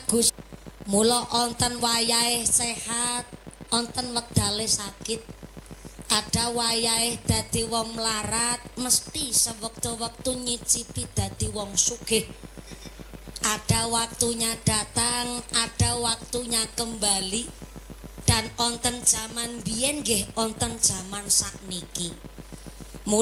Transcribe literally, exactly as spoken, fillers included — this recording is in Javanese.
bagus. Mula onten wayahe sehat, onten wektale sakit. Ada wayahe dadi wong melarat, mesti sewektu-wektu nyicipi dadi wong sugih. Ada waktunya datang, ada waktunya kembali. Dan onten zaman biyen nggih onten zaman sakniki.